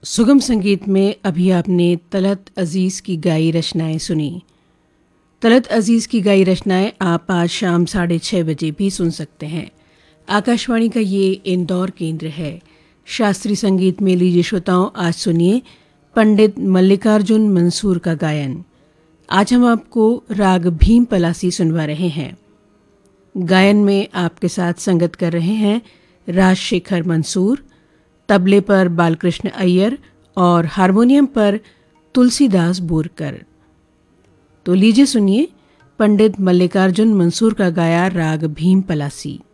सुगम संगीत में अभी आपने तलत अजीज़ की गाई रचनाएं सुनी। तलत अजीज़ की गाई रचनाएं आप आज शाम 6:30 बजे भी सुन सकते हैं। आकाशवाणी का ये इंदौर केंद्र है। शास्त्रीय संगीत में लीजिए श्रोताओं, आज सुनिए पंडित मल्लिकार्जुन मंसूर का गायन। आज हम आपको राग भीम पलासी सुनवा रहे हैं। गायन में आपके साथ संगत कर रहे हैं राजशेखर मंसूर, तबले पर बालकृष्ण अय्यर और हारमोनियम पर तुलसीदास बोरकर। तो लीजिए सुनिए पंडित मल्लिकार्जुन मंसूर का गाया राग भीम पलासी।